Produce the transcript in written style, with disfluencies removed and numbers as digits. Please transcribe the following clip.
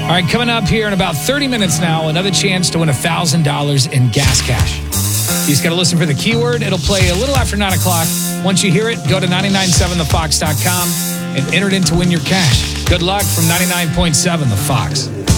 right, coming up here in about 30 minutes now, another chance to win $1,000 in gas cash. You just got to listen for the keyword. It'll play a little after 9 o'clock. Once you hear it, go to 997thefox.com and enter it in to win your cash. Good luck from 99.7 The Fox.